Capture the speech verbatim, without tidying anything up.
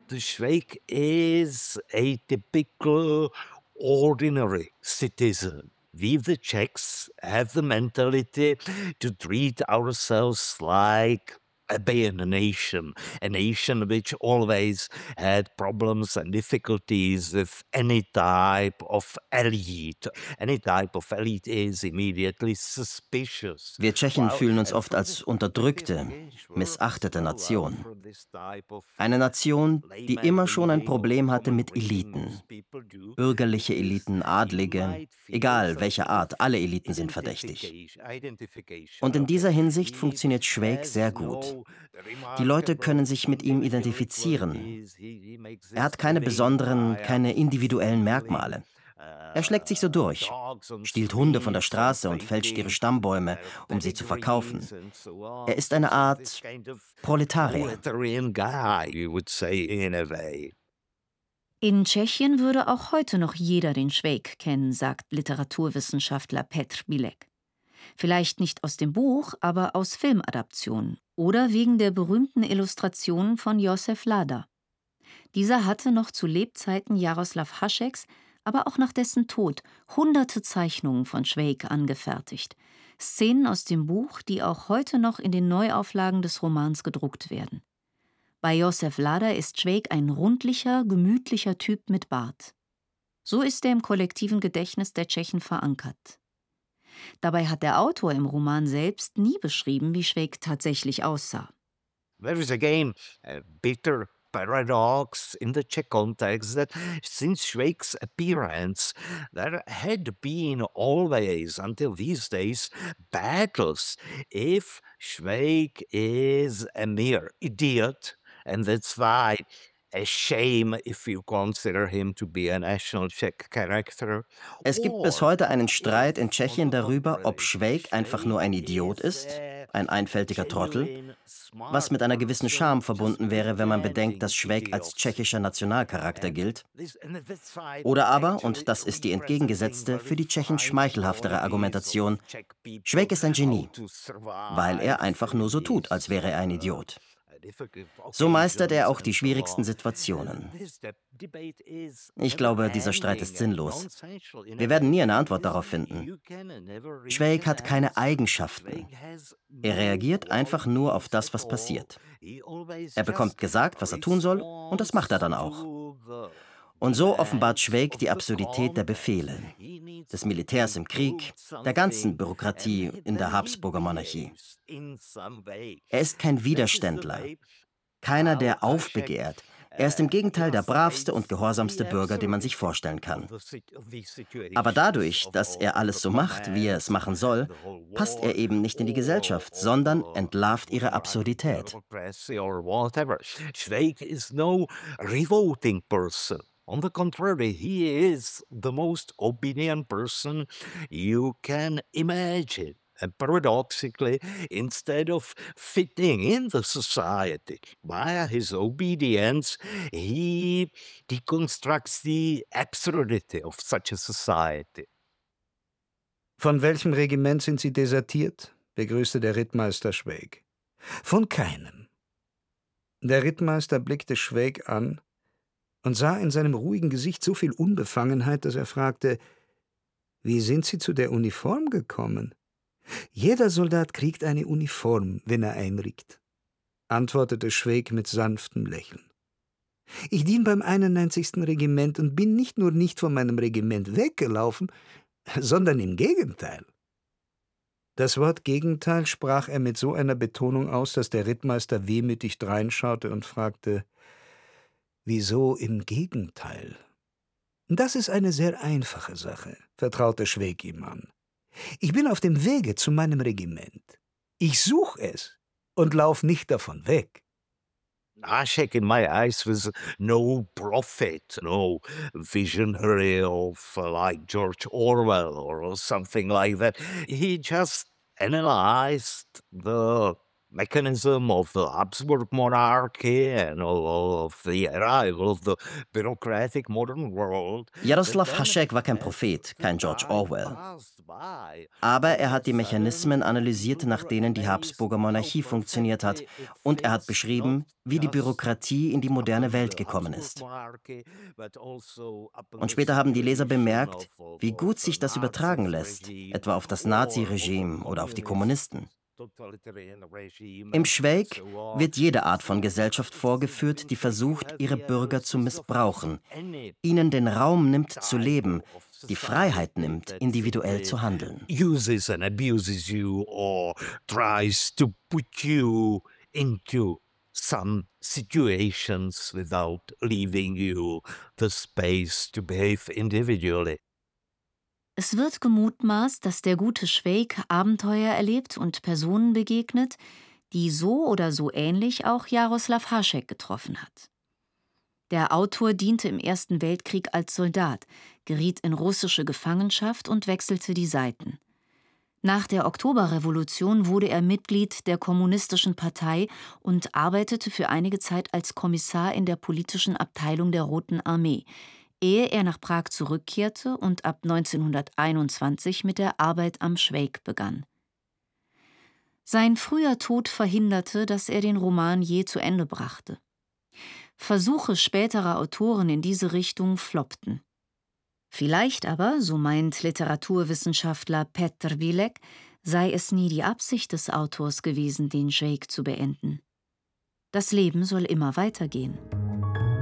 the Schweik is a typical ordinary citizen. We, the Czechs, have the mentality to treat ourselves like a being a nation, a nation which always had problems and difficulties with any type of elite. Any type of elite is immediately suspicious. Wir Tschechen fühlen uns oft als unterdrückte, missachtete Nation. Eine Nation, die immer schon ein Problem hatte mit Eliten. Bürgerliche Eliten, Adlige, egal welcher Art, alle Eliten sind verdächtig. Und in dieser Hinsicht funktioniert Schweik sehr gut. Die Leute können sich mit ihm identifizieren. Er hat keine besonderen, keine individuellen Merkmale. Er schlägt sich so durch, stiehlt Hunde von der Straße und fälscht ihre Stammbäume, um sie zu verkaufen. Er ist eine Art Proletarier. In Tschechien würde auch heute noch jeder den Schweik kennen, sagt Literaturwissenschaftler Petr Bilek. Vielleicht nicht aus dem Buch, aber aus Filmadaptionen oder wegen der berühmten Illustrationen von Josef Lada. Dieser hatte noch zu Lebzeiten Jaroslav Hašeks, aber auch nach dessen Tod, hunderte Zeichnungen von Schweik angefertigt. Szenen aus dem Buch, die auch heute noch in den Neuauflagen des Romans gedruckt werden. Bei Josef Lada ist Schweik ein rundlicher, gemütlicher Typ mit Bart. So ist er im kollektiven Gedächtnis der Tschechen verankert. Dabei hat der Autor im Roman selbst nie beschrieben, wie Schweik tatsächlich aussah. There is again a bitter paradox in the Czech context that since Schweik's appearance, there had been always, until these days, battles if Schweik is a mere idiot, and that's why a shame if you consider him to be a national Czech character. Es gibt bis heute einen Streit in Tschechien darüber, ob Schweik einfach nur ein Idiot ist, ein einfältiger Trottel, was mit einer gewissen Scham verbunden wäre, wenn man bedenkt, dass Schweik als tschechischer Nationalcharakter gilt. Oder aber, und das ist die entgegengesetzte, für die Tschechen schmeichelhaftere Argumentation, Schweik ist ein Genie, weil er einfach nur so tut, als wäre er ein Idiot. So meistert er auch die schwierigsten Situationen. Ich glaube, dieser Streit ist sinnlos. Wir werden nie eine Antwort darauf finden. Schweik hat keine Eigenschaften. Er reagiert einfach nur auf das, was passiert. Er bekommt gesagt, was er tun soll, und das macht er dann auch. Und so offenbart Schweik die Absurdität der Befehle, des Militärs im Krieg, der ganzen Bürokratie in der Habsburger Monarchie. Er ist kein Widerständler, keiner, der aufbegehrt. Er ist im Gegenteil der bravste und gehorsamste Bürger, den man sich vorstellen kann. Aber dadurch, dass er alles so macht, wie er es machen soll, passt er eben nicht in die Gesellschaft, sondern entlarvt ihre Absurdität. Schweik is no revolting person. On the contrary, he is the most obedient person you can imagine. And paradoxically, instead of fitting in the society via his obedience, he deconstructs the absurdity of such a society. Von welchem Regiment sind Sie desertiert? Begrüßte der Rittmeister Schweik. Von keinem. Der Rittmeister blickte Schweik an und sah in seinem ruhigen Gesicht so viel Unbefangenheit, dass er fragte, wie sind Sie zu der Uniform gekommen? Jeder Soldat kriegt eine Uniform, wenn er einrückt, antwortete Schweik mit sanftem Lächeln. Ich diene beim einundneunzigsten Regiment und bin nicht nur nicht von meinem Regiment weggelaufen, sondern im Gegenteil. Das Wort Gegenteil sprach er mit so einer Betonung aus, dass der Rittmeister wehmütig dreinschaute und fragte, »Wieso im Gegenteil?« »Das ist eine sehr einfache Sache«, vertraute Schweik ihm an. »Ich bin auf dem Wege zu meinem Regiment. Ich suche es und lauf nicht davon weg.« Hašek in my eyes was no prophet, no visionary of uh, like George Orwell or something like that. He just analyzed the mechanism of the Habsburg monarchy and of the arrival of the bureaucratic modern world. Jaroslav Hašek war kein Prophet, kein George Orwell. Aber er hat die Mechanismen analysiert, nach denen die Habsburger Monarchie funktioniert hat, und er hat beschrieben, wie die Bürokratie in die moderne Welt gekommen ist. Und später haben die Leser bemerkt, wie gut sich das übertragen lässt, etwa auf das Naziregime oder auf die Kommunisten. Im Schweig wird jede Art von Gesellschaft vorgeführt, die versucht, ihre Bürger zu missbrauchen, ihnen den Raum nimmt zu leben, die Freiheit nimmt, individuell zu handeln. Uses and abuses you or tries to put you into some situations without leaving you the space to behave individually. Es wird gemutmaßt, dass der gute Švejk Abenteuer erlebt und Personen begegnet, die so oder so ähnlich auch Jaroslav Hašek getroffen hat. Der Autor diente im Ersten Weltkrieg als Soldat, geriet in russische Gefangenschaft und wechselte die Seiten. Nach der Oktoberrevolution wurde er Mitglied der Kommunistischen Partei und arbeitete für einige Zeit als Kommissar in der politischen Abteilung der Roten Armee, ehe er nach Prag zurückkehrte und ab neunzehnhunderteinundzwanzig mit der Arbeit am Švejk begann. Sein früher Tod verhinderte, dass er den Roman je zu Ende brachte. Versuche späterer Autoren in diese Richtung floppten. Vielleicht aber, so meint Literaturwissenschaftler Petr Bilek, sei es nie die Absicht des Autors gewesen, den Švejk zu beenden. Das Leben soll immer weitergehen.